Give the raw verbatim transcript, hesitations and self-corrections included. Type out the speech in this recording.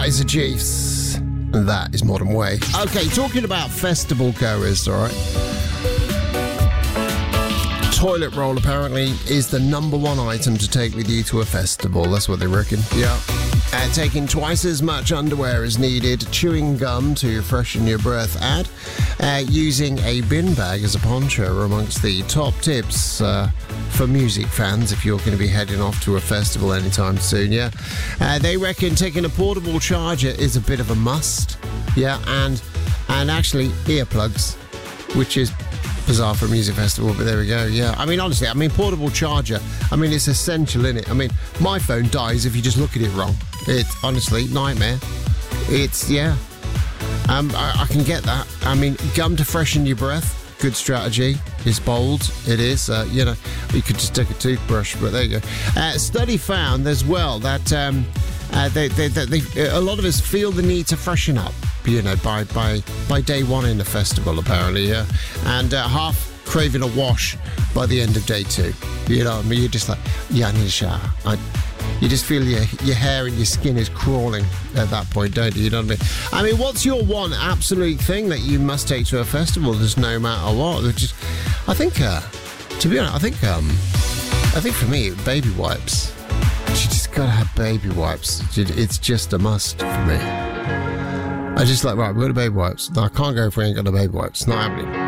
Liza Jeeves. And that is Modern Way. Okay, talking about festival goers, all right. Toilet roll apparently is the number one item to take with you to a festival. That's what they reckon. Yeah. Uh, taking twice as much underwear as needed, chewing gum to freshen your breath, and uh, using a bin bag as a poncho are amongst the top tips uh, for music fans if you're going to be heading off to a festival anytime soon. Yeah, uh, they reckon taking a portable charger is a bit of a must. Yeah, and and actually earplugs, which is bizarre for a music festival, but there we go. Yeah, I mean, honestly, I mean, portable charger, I mean, it's essential, innit? I mean, my phone dies if you just look at it wrong. It's honestly nightmare. It's, yeah, um, I, I can get that. I mean, gum to freshen your breath, good strategy. It's bold, it is. Uh, you know, you could just take a toothbrush, but there you go. Uh, study found as well that um, uh, they, they, they, they, a lot of us feel the need to freshen up, you know, by by by day one in the festival, apparently, yeah. And uh, half craving a wash by the end of day two. You know what I mean? You're just like, yeah, I need a shower. I, you just feel your your hair and your skin is crawling at that point, don't you? You know what I mean? I mean, what's your one absolute thing that you must take to a festival, just no matter what? Which is, I think, uh, to be honest, I think, um, I think for me, baby wipes. You just gotta have baby wipes. It's just a must for me. I just like, right, we've got the baby wipes. No, I can't go if we ain't got the baby wipes. It's not happening.